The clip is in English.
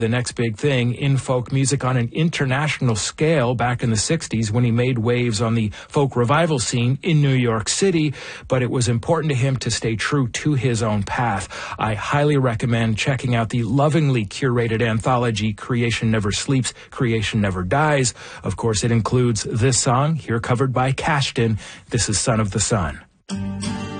the next big thing in folk music on an international scale back in the 60s when he made waves on the folk revival scene in New York City, but it was important to him to stay true to his own path. I highly recommend checking out the lovingly curated anthology Creation Never Sleeps, Creation Never Dies. Of course, it includes this song, here covered by Cashton. This is Son of the Sun.